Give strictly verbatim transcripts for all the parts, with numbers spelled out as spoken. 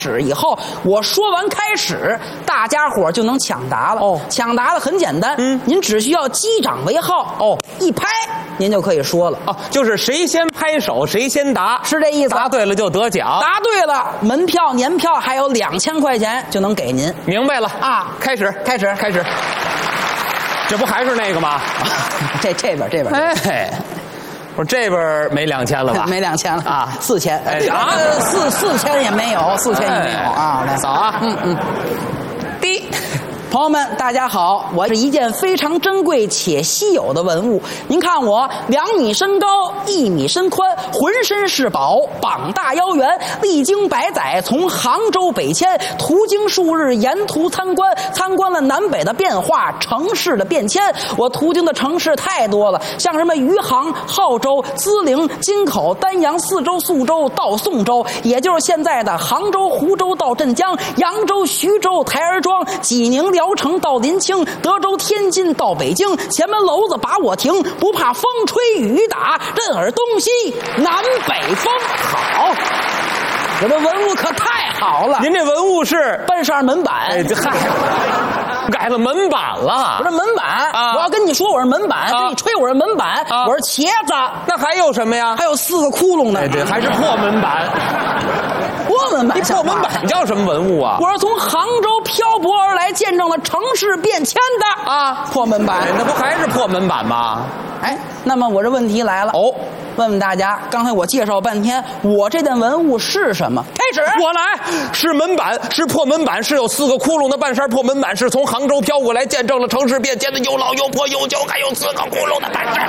始以后，我说完开始，大家伙就能抢答了。哦，抢答的很简单，嗯，您只需要击掌为号，哦，一拍，您就可以说了。 哦，就是谁先拍手谁先答， 是这意思。 答对了就得奖， 答对了，门票、年票还有两千块钱就能给您。 明白了啊！ 开始，开始，开始。这不还是那个吗？ 这这边这边。 哎。我这边没两千了吧？ 没两千了啊， 四千。 哎啊，四四千也没有，四千也没有啊。来， 扫啊， 嗯嗯。 第一。 朋友们，大家好！我是一件非常珍贵且稀有的文物。您看我两米身高，一米身宽，浑身是宝，膀大腰圆，历经百载，从杭州北迁，途经数日，沿途参观，参观了南北的变化，城市的变迁。我途经的城市太多了，像什么余杭、浩州、淄陵、金口、丹阳、泗州、宿州到宋州，也就是现在的杭州、湖州到镇江，扬州、徐州、台儿庄、济宁、聊城到临清，德州、天津到北京，前门楼子把我停，不怕风吹雨打，任尔东西南北风。好，我的文物可太好了。 您这文物是半扇门板。 哎，这嗨，改了门板了。 我这门板啊，我要跟你说我是门板，跟你吹我是门板，我是茄子。 那还有什么呀？ 还有四个窟窿呢。 哎，对，还是破门板。 破门板， 破门板叫什么文物啊？ 我是从杭州漂泊而来，见证了城市变迁的啊！破门板， 那不还是破门板吗？ 哎，那么我这问题来了哦，问问大家，刚才我介绍半天，我这件文物是什么？开始， 我来，是门板，是破门板，是有四个窟窿的半扇破门板，是从杭州飘过来，见证了城市变迁的又老又破又旧，还有四个窟窿的半扇。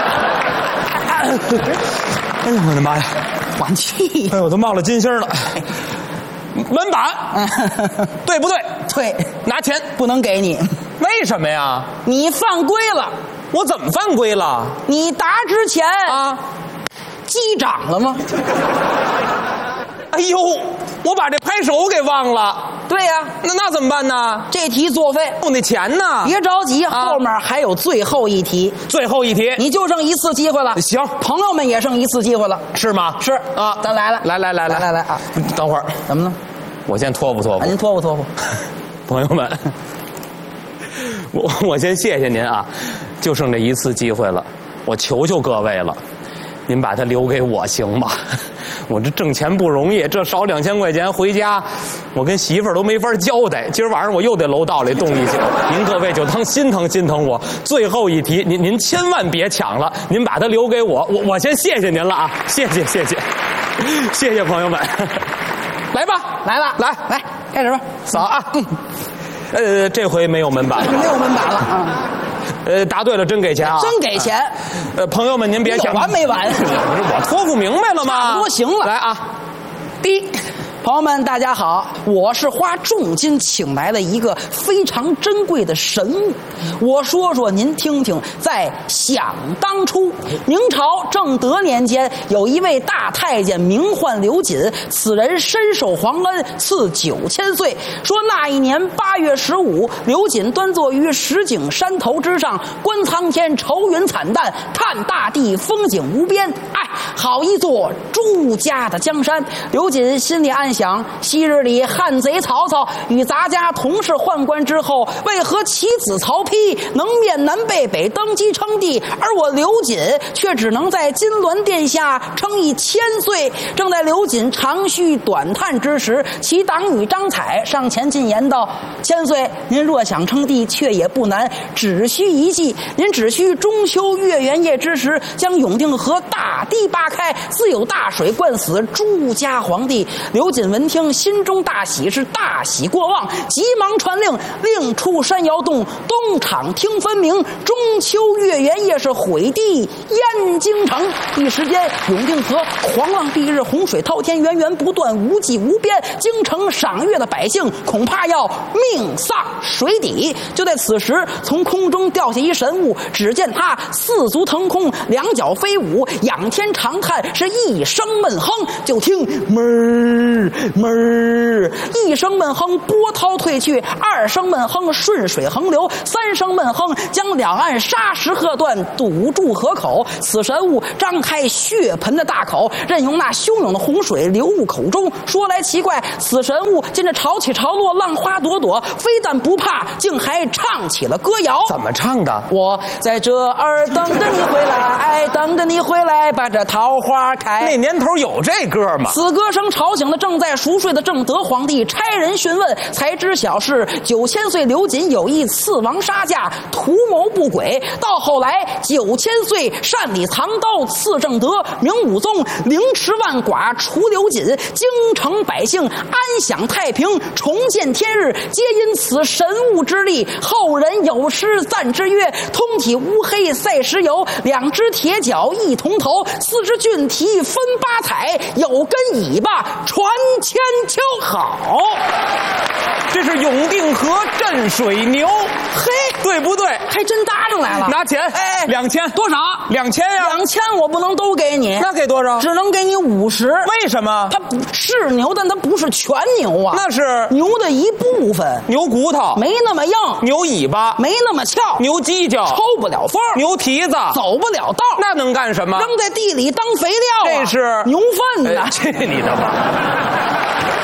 哎呦我的妈呀！ 缓气！ 哎，我都冒了金星了。门板，对不对？ 对， 拿钱不能给你。 为什么呀？ 你犯规了。 我怎么犯规了？ 你答之前啊， 击掌了吗？ 哎呦，我把这拍手给忘了。 对呀、啊， 那那怎么办呢？ 这题作废， 我那钱呢？ 别着急，啊、后面还有最后一题。 最后一题， 你就剩一次机会了。 行， 朋友们也剩一次机会了， 是吗？ 是啊，咱来了， 来来来来来来啊！ 等会儿， 怎么了？ 我先托付托付。 啊、您托付托付， 朋友们，我我先谢谢您啊，就剩这一次机会了，我求求各位了。您把它留给我行吗？我这挣钱不容易，这少两千块钱回家，我跟媳妇儿都没法交代。今儿晚上我又得楼道里冻一宿，您各位就当心疼心疼我。最后一题，您您千万别抢了，您把它留给我，我我先谢谢您了啊！谢谢谢谢，谢谢朋友们，来吧， 来了， 来来，开始吧， 扫啊，嗯，呃，这回没有门板， 没有门板了啊。 呃，答对了，真给钱啊！ 真给钱。 呃，朋友们，您别抢， 有完没完？ 不是我托付明白了吗？ 差不多行了。 来啊，第一。 朋友们，大家好，我是花重金请来的一个非常珍贵的神物。我说说您听听，在想当初，明朝正德年间，有一位大太监名唤刘瑾，此人深受皇恩，赐九千岁。说那一年八月十五，刘瑾端坐于石景山头之上，观苍天，愁云惨淡，看大地，风景无边。哎，好一座朱家的江山。刘瑾心里暗想。想昔日里汉贼曹操与咱家同是宦官之后，为何其子曹丕能面南背北登基称帝，而我刘瑾却只能在金銮殿下称一千岁？正在刘瑾长吁短叹之时，其党羽张彩上前进言道：“千岁，您若想称帝，却也不难，只需一计。您只需中秋月圆夜之时，将永定河大堤扒开，自有大水灌死朱家皇帝。”刘瑾闻听，心中大喜，是大喜过望，急忙传令，令出山摇动，东厂听分明。中秋月圆夜是毁地燕京城。一时间，永定河狂浪蔽日，洪水滔天，源源不断，无际无边。京城赏月的百姓恐怕要命丧水底。就在此时，从空中掉下一神物，只见他四足腾空，两脚飞舞，仰天长叹，是一声闷哼。就听闷儿门儿，一声闷哼，波涛退去；二声闷哼，顺水横流；三声闷哼，将两岸沙石河段堵住河口。此神物张开血盆的大口，任由那汹涌的洪水流入口中。说来奇怪，此神物见着潮起潮落，浪花朵朵，非但不怕，竟还唱起了歌谣。 怎么唱的？ 我在这儿等着你回来，等着你回来，把这桃花开。 那年头有这歌吗？ 此歌声吵醒了正在熟睡的正德皇帝，差人询问，才知晓是九千岁刘瑾有意刺王杀驾，图谋不轨。到后来，九千岁擅里藏刀刺正德，明武宗凌迟万寡除刘瑾，京城百姓安享太平，重见天日，皆因此神物之力。后人有诗赞之曰：通体乌黑赛石油，两只铁脚一同头，四只俊蹄分八彩，有根尾巴传千秋好。 这是永定河镇水牛， 嘿， 对不对？ 还真搭上来了。 拿钱， 哎， 两千， 多少？ 两千呀！ 两千我不能都给你， 那给多少？ 只能给你五十。 为什么？ 它是牛，但它不是全牛啊。 那是牛的一部分， 牛骨头没那么硬， 牛尾巴没那么翘， 牛犄角抽不了风， 牛蹄子走不了道， 那能干什么？ 扔在地里当肥料啊！ 这是牛粪呐！ 哎去你的吧！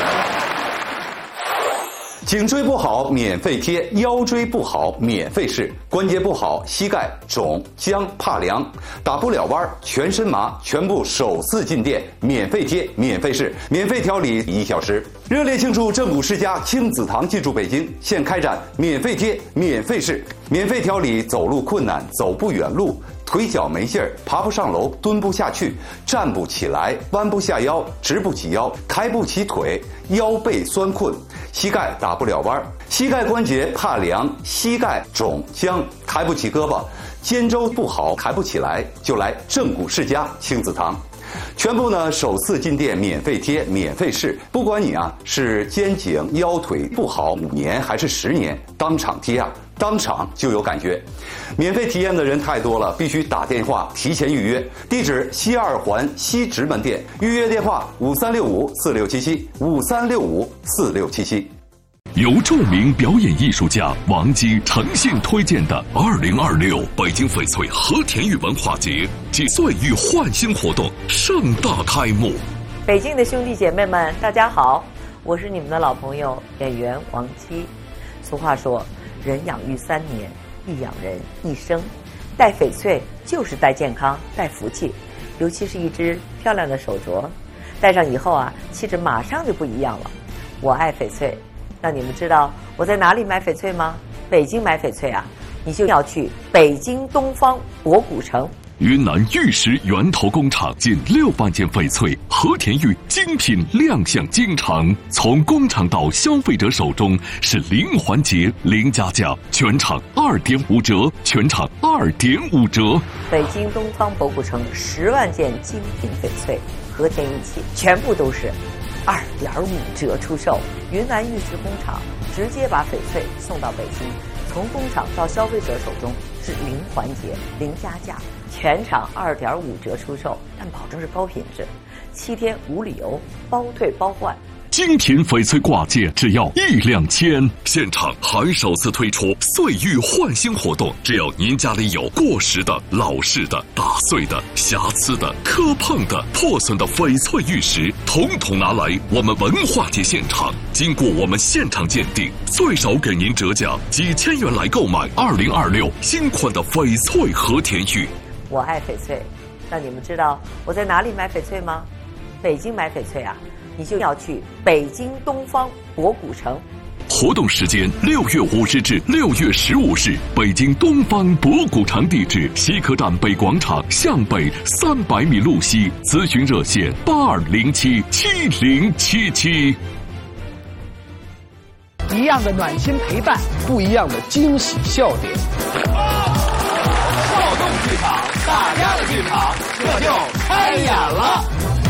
颈椎不好免费贴，腰椎不好免费试，关节不好膝盖肿僵怕凉，打不了弯全身麻，全部首次进店免费贴免费试，免费调理一小时。热烈庆祝正骨世家亲子堂进驻北京，现开展免费贴免费试，免费调理走路困难走不远路，腿脚没劲儿，爬不上楼，蹲不下去，站不起来，弯不下腰，直不起腰，抬不起腿，腰背酸困，膝盖打不了弯，膝盖关节怕凉，膝盖肿僵，抬不起胳膊，肩周不好，抬不起来，就来正骨世家亲子堂。全部呢首次进店免费贴免费试，不管你啊是肩颈腰腿不好五年还是十年，当场贴啊当场就有感觉。免费体验的人太多了，必须打电话提前预约。地址西二环西直门店，预约电话五三六五四六七七五三六五四六七七。 由著名表演艺术家王姬诚信推荐的二零二六北京翡翠和田玉文化节暨岁玉焕新活动盛大开幕。 北京的兄弟姐妹们，大家好，我是你们的老朋友演员王姬。俗话说，人养育三年，一养人一生。戴翡翠就是戴健康，戴福气，尤其是一只漂亮的手镯，戴上以后啊，气质马上就不一样了。我爱翡翠。那你们知道我在哪里买翡翠吗？北京买翡翠啊，你就要去北京东方博古城。 云南玉石源头工厂近六万件翡翠和田玉精品亮相京城，从工厂到消费者手中是零环节零加价，全场二点五折，全场二点五折。 北京东方博古城十万件精品翡翠和田玉器，全部都是二点五折出售。云南玉石工厂直接把翡翠送到北京，从工厂到消费者手中是零环节零加价，全场二点五折出售，但保证是高品质，七天无理由，包退包换。 精品翡翠挂件只要一两千，现场还首次推出岁玉焕新活动，只要您家里有过时的、老式的、打碎的、瑕疵的、磕碰的、破损的翡翠玉石，统统拿来我们文化节现场，经过我们现场鉴定，最少给您折价几千元来购买二零二六新款的翡翠和田玉。 我爱翡翠，那你们知道我在哪里买翡翠吗？北京买翡翠啊，你就要去北京东方博古城。 活动时间六月五日至六月十五日，北京东方博古城地址西客站北广场向北三百米路西，咨询热线八二零七七零七七。 一样的暖心陪伴，不一样的惊喜笑点。 跳动剧场，大家的剧场，这就开演了。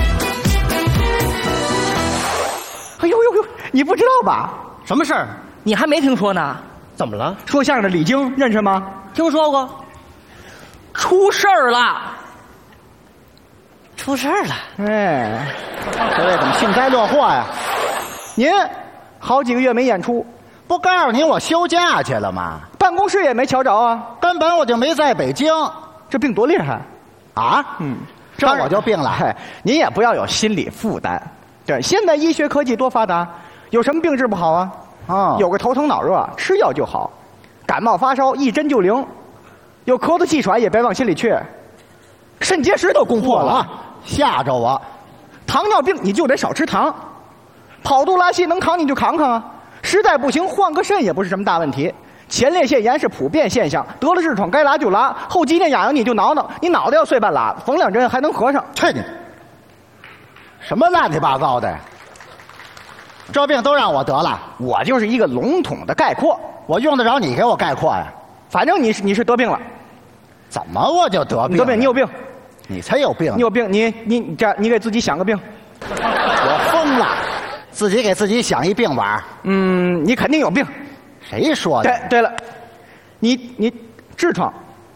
哎呦呦呦，你不知道吧？ 什么事儿？你还没听说呢？怎么了？ 说相声的李菁认识吗？ 听说过。出事儿了！出事儿了！ 哎，这位怎么幸灾乐祸呀？ 您好几个月没演出， 不告诉你我休假去了吗？ 办公室也没瞧着啊， 根本我就没在北京。 这病多厉害啊！ 嗯， 这我就病了。 嗨，您也不要有心理负担。对，现在医学科技多发达，有什么病治不好啊？ 哦， 有个头疼脑热，吃药就好；感冒发烧，一针就灵。有咳嗽气喘也别往心里去。肾结石都攻破了， 啊、吓着我。 糖尿病你就得少吃糖，跑肚拉稀能扛你就扛扛啊。实在不行换个肾也不是什么大问题。前列腺炎是普遍现象，得了痔疮该拉就拉，后脊梁痒痒你就挠挠，你脑袋要碎半拉，缝两针还能合上。 去你！什么乱七八糟的？这病都让我得了， 我就是一个笼统的概括， 我用得着你给我概括呀？ 反正你是你是得病了， 怎么我就得病了？ 你得病，你有病， 你才有病， 你有病，你你你这你给自己想个病。 我疯了，自己给自己想一病玩。 嗯，你肯定有病。 谁说的？ 对对了，你你痔疮，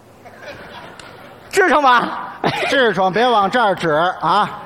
痔疮吧？ 痔疮别往这儿指啊！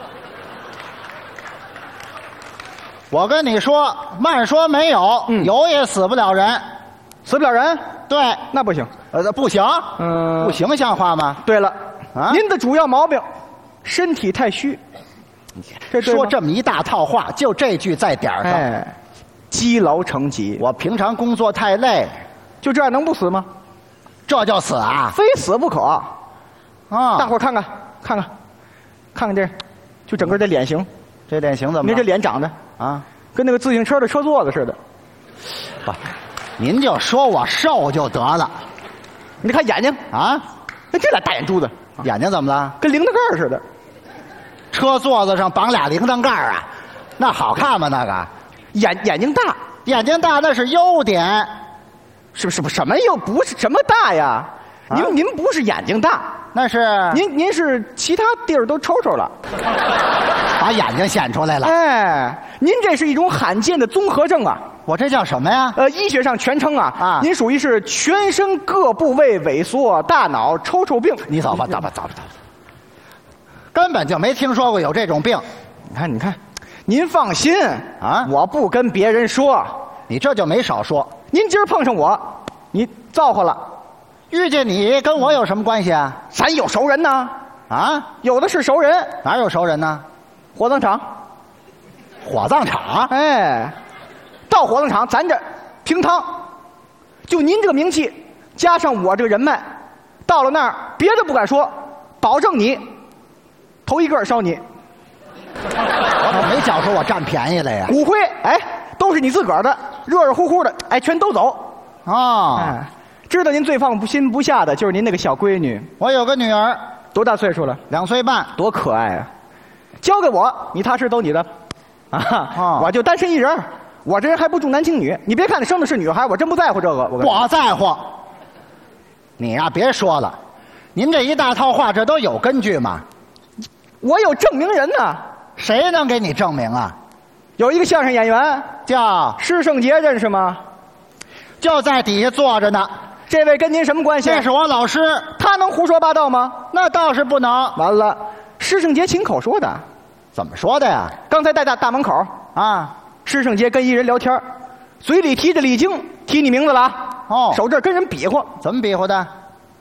我跟你说，慢说没有，嗯、有也死不了人， 死不了人。 对， 那不行， 呃，不行， 嗯， 不形象化吗？ 对了， 啊， 您的主要毛病，身体太虚。 这说这么一大套话，就这句在点儿上。 哎，积劳成疾。 我平常工作太累， 就这样能不死吗？ 这就死啊？ 非死不可。 啊！ 大伙儿看看，看看，看看这，就整个这脸型， 这脸型怎么？ 您这脸长得啊， 跟那个自行车的车座子似的。 不，您就说我瘦就得了。 你看眼睛啊， 那这俩大眼珠子， 眼睛怎么了？ 跟铃铛盖似的。 车座子上绑俩铃铛盖啊，那好看吗？那个眼眼睛大， 眼睛大那是优点， 是不是？什么又不是什么大呀？ 啊、 您您不是眼睛大， 那是您您是其他地儿都抽抽了， 把眼睛显出来了。 哎，您这是一种罕见的综合症啊！ 我这叫什么呀？ 呃，医学上全称啊啊， 您属于是全身各部位萎缩、大脑抽抽病。 你走吧，走吧，走吧，走吧。根本就没听说过有这种病。 你看，你看，您放心啊， 我不跟别人说， 你这就没少说。 您今儿碰上我，你造化了。 遇见你跟我有什么关系啊？ 咱有熟人呢。 啊， 有的是熟人。 哪有熟人呢？ 火葬场。 火葬场？ 哎，到火葬场咱这平汤，就您这个名气，加上我这个人脉，到了那儿别的不敢说，保证你头一个烧你。 我可没觉出我占便宜来呀。 骨灰哎都是你自个儿的，热热乎乎的，哎全都走。 哦， 哎，知道您最放不心不下的就是您那个小闺女。 我有个女儿， 多大岁数了？ 两岁半， 多可爱啊！交给我，你踏实都你的。啊，哦、我就单身一人，我这人还不重男轻女。你别看你生的是女孩，我真不在乎这个。我我在乎。你呀、啊，别说了，您这一大套话，这都有根据吗？ 我有证明人呢。 谁能给你证明啊？ 有一个相声演员叫施圣杰，认识吗？ 就在底下坐着呢。 这位跟您什么关系？ 这是我老师。 他能胡说八道吗？ 那倒是不能。 完了，施圣杰亲口说的。 怎么说的呀？ 刚才在大大门口啊， 施圣杰跟一人聊天，嘴里提着李菁，提你名字了啊。 哦， 手这跟人比划。 怎么比划的？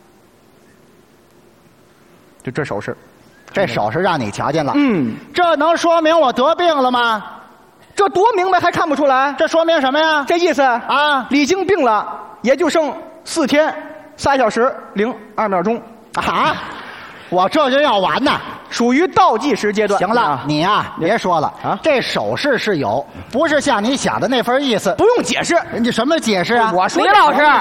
就这手势。 这手势让你瞧见了， 嗯， 这能说明我得病了吗？ 这多明白还看不出来？ 这说明什么呀？ 这意思啊， 李菁病了，也就剩四天仨小时零二秒钟啊！我这就要完呐， 属于倒计时阶段。 行了，啊、你呀、啊、别说了啊， 这手势是有，不是像你想的那份意思。 不用解释， 人家什么解释啊？ 我说李老师。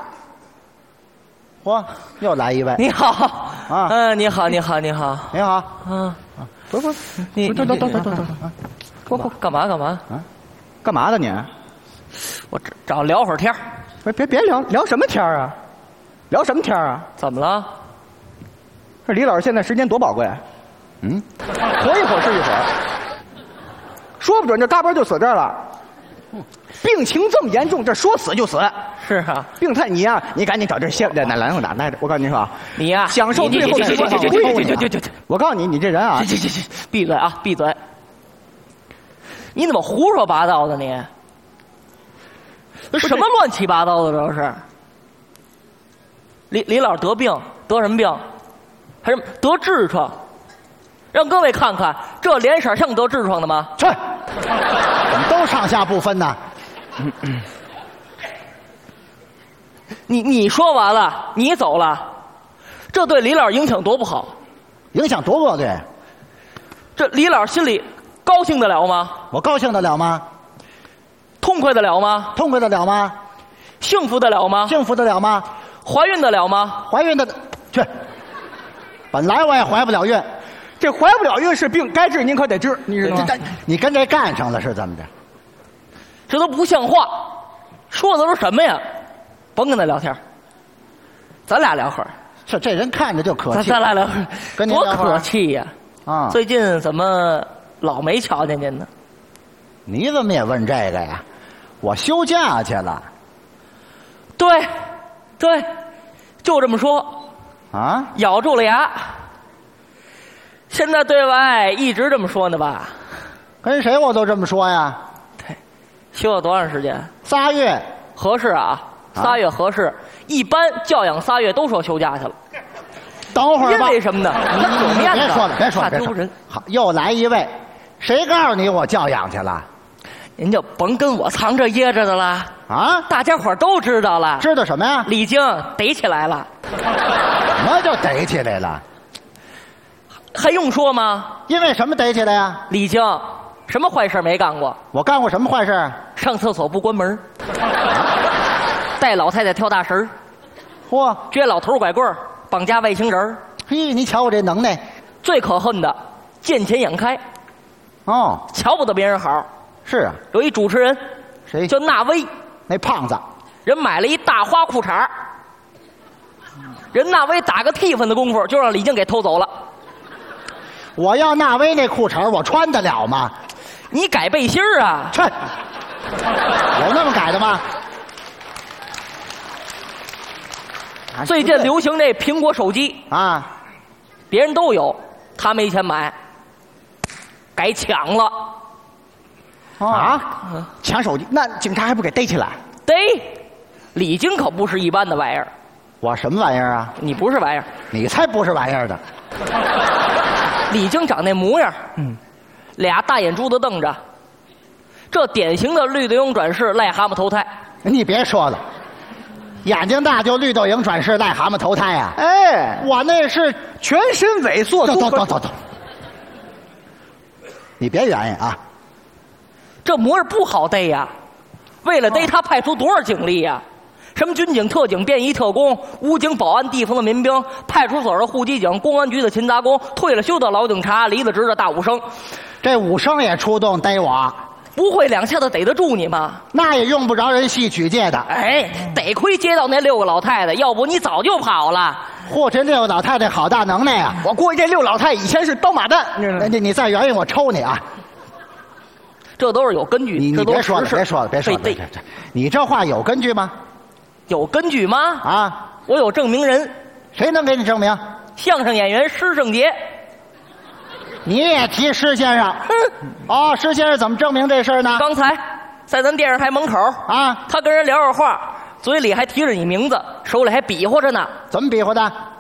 嚯，又来一位！ 你好啊， 嗯，你好，你好，你好， 你好， 啊， 不不， 你等等等等等等， 不不，干嘛干嘛？ 啊，干嘛呢你？ 我找找聊会儿天儿。 别别别聊聊什么天儿啊？聊什么天儿啊？ 怎么了？ 这李老师现在时间多宝贵，嗯，活一会儿是一会儿，说不准这嘎嘣就死这儿了。病情这么严重，这说死就死。 是啊， 病态你呀、啊，你赶紧找这先在哪来哪待着。我告诉你说啊， 你呀、啊， 享受最后的时光。我告诉你，你这人啊， 去去去，闭嘴啊，闭嘴！ 你怎么胡说八道的你？这什么乱七八糟的这是？李李老得病得什么病？还是得痔疮？让各位看看，这脸色像得痔疮的吗？ 去，怎么都上下不分呢？ 嗯嗯、你你说完了，你走了，这对李老影响多不好？ 影响多不对？ 这李老心里高兴得了吗？ 我高兴得了吗？ 痛快得了吗？ 痛快得了吗？ 幸福得了吗？ 幸福得了吗？ 怀孕得了吗？ 怀孕的，去。本来我也怀不了孕， 这怀不了孕是病，该治您可得治，你知道吗？ 你跟这干上了是怎么着？ 这都不像话，说的都是什么呀？甭跟他聊天，咱俩聊会儿。 是这人看着就可气。 咱咱俩聊会儿， 跟您多可气呀！ 啊， 最近怎么老没瞧见您呢？ 你怎么也问这个呀？我休假去了。 对，对，就这么说。 啊， 咬住了牙。现在对外一直这么说呢吧？ 跟谁我都这么说呀。 对，休了多长时间？ 仨月合适啊，仨月合适。啊、一般教养仨月都说休假去了。 等会儿吧。 因为什么呢？ 你你别说了，别说了， 怕丢人。 好，又来一位，谁告诉你我教养去了？ 您就甭跟我藏着掖着的啦。 啊！ 大家伙都知道了。 知道什么呀？ 李菁逮起来了。 什么就逮起来了？ 还用说吗？ 因为什么逮起来呀？ 李菁什么坏事没干过？ 我干过什么坏事？ 上厕所不关门，带老太太跳大神， 嚯， 撅老头拐棍儿，绑架外星人。 嘿，你瞧我这能耐！ 最可恨的，见钱眼开。 哦， 瞧不得别人好。 是啊， 有一主持人， 谁叫纳威， 那胖子， 人买了一大花裤衩，人纳威打个替分的功夫，就让李菁给偷走了。 我要纳威那裤衩，我穿得了吗？ 你改背心儿啊？ 去，有那么改的吗？ 最近流行这苹果手机啊， 别人都有，他没钱买，改抢了。 啊！抢手机，那警察还不给逮起来？ 逮！李菁可不是一般的玩意儿。 我什么玩意儿啊？ 你不是玩意儿， 你才不是玩意儿的。 李菁长那模样，嗯，俩大眼珠子瞪着，这典型的绿豆蝇转世癞蛤蟆投胎。 你别说了，眼睛大就绿豆蝇转世癞蛤蟆投胎呀、啊！ 哎， 我那是全身萎缩。 走走走走走，你别原因啊！ 这模样不好逮呀，为了逮他派出多少警力呀？什么军警、特警、便衣特工、武警、保安、地方的民兵、派出所的户籍警、公安局的勤杂工、退了休的老警察、离了职的大武生， 这武生也出动逮我， 不会两下子逮得住你吗？ 那也用不着人戏曲界的。 哎，得亏接到那六个老太太，要不你早就跑了。 嚯，这六个老太太好大能耐啊！ 我估计这六老太以前是刀马旦。 你你你再原因我抽你啊！ 这都是有根据。 你你别说了，别说了，别说了，这这，你这话有根据吗？ 有根据吗？ 啊， 我有证明人。 谁能给你证明？ 相声演员施圣杰。 你也提施先生？嗯，哦，施先生怎么证明这事儿呢？ 刚才在咱电视台门口啊， 他跟人聊着话，嘴里还提着你名字，手里还比划着呢。 怎么比划的？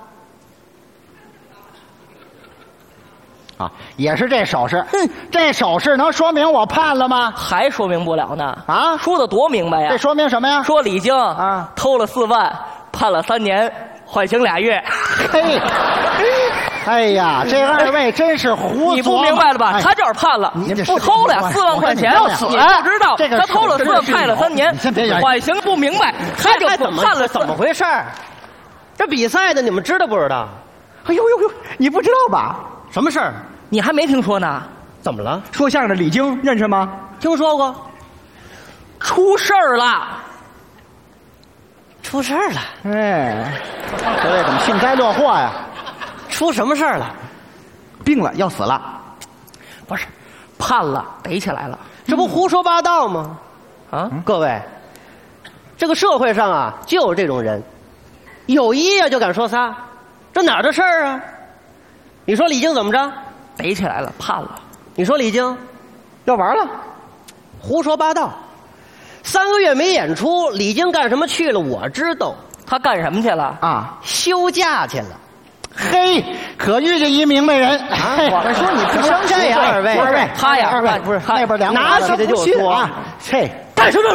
啊，也是这手势。哼，这手势能说明我判了吗？ 还说明不了呢。 啊， 说的多明白呀！ 这说明什么呀？ 说李菁啊偷了四万，判了三年，缓刑俩月。 嘿，哎呀，这二位真是胡你不明白了吧？ 哎、 他就是判了， 你不偷了四万块钱， 要死！ 你不知道这个他偷了四万，判了三年， 你先别缓刑不明白，他就怎么判了怎么回事？这比赛的你们知道不知道？ 哎呦呦呦，你不知道吧？ 什么事儿？ 你还没听说呢？ 怎么了？ 说相声的李菁认识吗？ 听说过。 出事儿了！ 出事儿了！ 哎，这位怎么幸灾乐祸呀？ 出什么事儿了？ 病了，要死了。 不是，判了，逮起来了。 这不胡说八道吗？啊，各位，这个社会上啊，就有这种人，有一呀就敢说仨，这哪儿的事儿啊？你说李菁怎么着？ 逮起来了，判了。 你说李菁要玩了？ 胡说八道。三个月没演出，李菁干什么去了？我知道， 他干什么去了？ 啊， 休假去了。 嘿，可遇见一明白人啊！ 我说你不生这样，二位， 二位， 他呀， 二位不是那边两位拿起来就说啊，嘿， 干什么？